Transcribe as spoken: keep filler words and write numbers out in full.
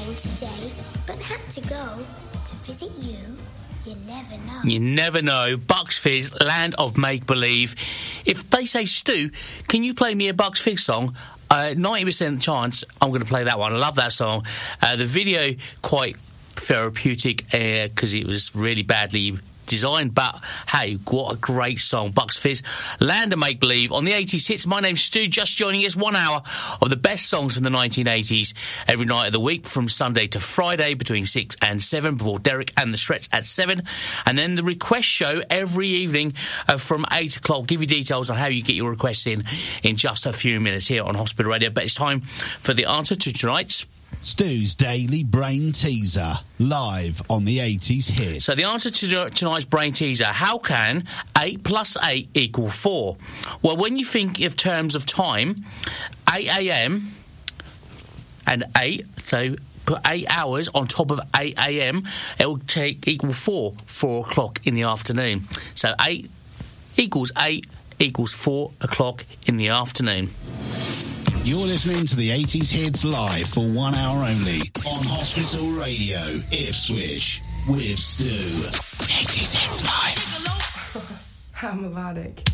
came today, but had to go to visit you. You never know. You never know. Bucks Fizz, Land of Make Believe. If they say, Stu, can you play me a Bucks Fizz song? Uh, ninety percent chance I'm going to play that one. I love that song. Uh, the video, quite therapeutic because uh, it was really badly designed, but hey, what a great song. Bucks Fizz, Land of Make Believe on the eighties hits. My name's Stu, just joining us. One hour of the best songs from the nineteen eighties every night of the week from Sunday to Friday between six and seven, before Derek and the Shrets at seven, and then the request show every evening uh, from eight o'clock. I'll give you details on how you get your requests in in just a few minutes here on Hospital Radio. But it's time for the answer to tonight's Stu's Daily Brain Teaser, live on the eighties hits. So the answer to tonight's Brain Teaser: how can eight plus eight equal four? Well, when you think of terms of time, eight a.m. and eight, so put eight hours on top of eight a.m, it will take equal four, four o'clock in the afternoon. So eight equals eight equals four o'clock in the afternoon. You're listening to the eighties hits live for one hour only on Hospital Radio, Ipswich, with Stu. eighties hits live. How melodic.